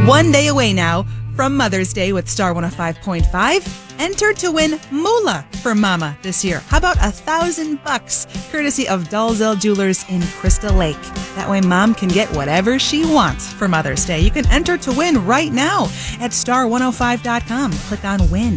1 day away now from Mother's Day with Star 105.5. Enter to win moolah for Mama this year. How about $1,000 courtesy of Dalzell Jewelers in Crystal Lake? That way Mom can get whatever she wants for Mother's Day. You can enter to win right now at star105.com. Click on Win.